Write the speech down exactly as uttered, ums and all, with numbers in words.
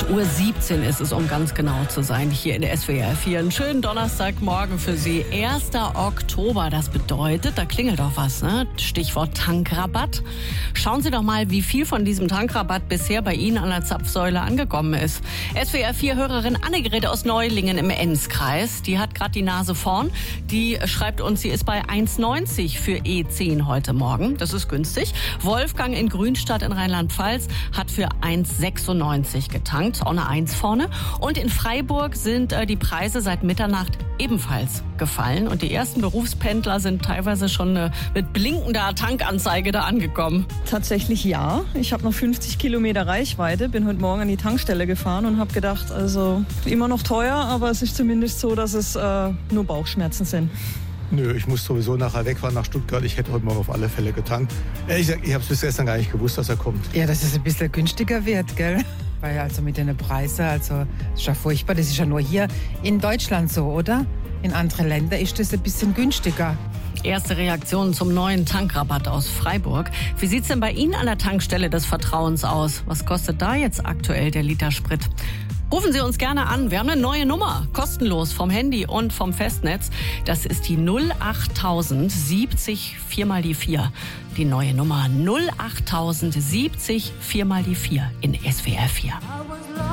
acht Uhr siebzehn ist es, um ganz genau zu sein, hier in der S W R vier. Einen schönen Donnerstagmorgen für Sie. erster Oktober, das bedeutet, da klingelt doch was, ne? Stichwort Tankrabatt. Schauen Sie doch mal, wie viel von diesem Tankrabatt bisher bei Ihnen an der Zapfsäule angekommen ist. S W R vier-Hörerin Annegret aus Neulingen im Enzkreis, die hat gerade die Nase vorn. Die schreibt uns, sie ist bei eins neunzig für E zehn heute Morgen. Das ist günstig. Wolfgang in Grünstadt in Rheinland-Pfalz hat für eins sechsundneunzig getankt, auch eine eins vorne. Und in Freiburg sind äh, die Preise seit Mitternacht ebenfalls gefallen. Und die ersten Berufspendler sind teilweise schon äh, mit blinkender Tankanzeige da angekommen. Tatsächlich ja. Ich habe noch fünfzig Kilometer Reichweite, bin heute Morgen an die Tankstelle gefahren und habe gedacht, also immer noch teuer, aber es ist zumindest so, dass es äh, nur Bauchschmerzen sind. Nö, ich muss sowieso nachher wegfahren nach Stuttgart. Ich hätte heute Morgen auf alle Fälle getankt. Ehrlich gesagt, ich habe es bis gestern gar nicht gewusst, dass er kommt. Ja, dass es ein bisschen günstiger wird, gell? Weil also mit den Preisen, also das ist ja furchtbar. Das ist ja nur hier in Deutschland so, oder? In anderen Ländern ist das ein bisschen günstiger. Erste Reaktionen zum neuen Tankrabatt aus Freiburg. Wie sieht's denn bei Ihnen an der Tankstelle des Vertrauens aus? Was kostet da jetzt aktuell der Liter Sprit? Rufen Sie uns gerne an. Wir haben eine neue Nummer, kostenlos vom Handy und vom Festnetz. Das ist die null achttausend siebzig vier mal die vier. Die neue Nummer null achttausend siebzig vier mal die vier in S W R vier.